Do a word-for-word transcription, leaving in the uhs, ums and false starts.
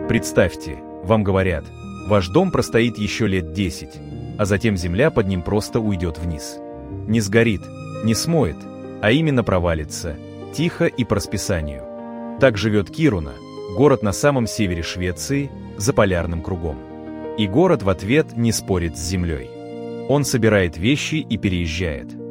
Представьте, вам говорят, ваш дом простоит еще лет десять, а затем земля под ним просто уйдет вниз. Не сгорит, не смоет, а именно провалится, тихо и по расписанию. Так живет Кируна, город на самом севере Швеции, за полярным кругом. И город в ответ не спорит с землей. Он собирает вещи и переезжает.